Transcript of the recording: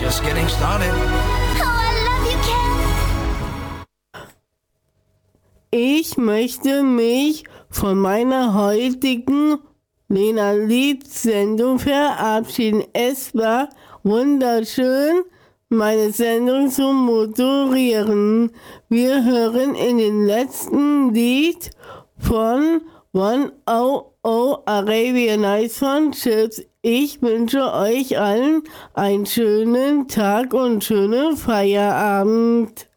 just getting started. Oh, I love you, Ken. Ich möchte mich von meiner heutigen Lena Lied-Sendung verabschieden. Es war wunderschön, meine Sendung zu moderieren. Wir hören in den letzten Lied von 100 Arabian Nights von Chips. Ich wünsche euch allen einen schönen Tag und schönen Feierabend.